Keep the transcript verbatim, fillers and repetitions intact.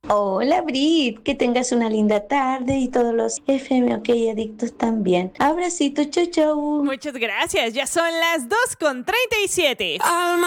Hola, Brit, que tengas una linda tarde y todos los F M OK adictos también. Abracito, chau, chau. Muchas gracias, ya son las dos con treinta y siete. Alma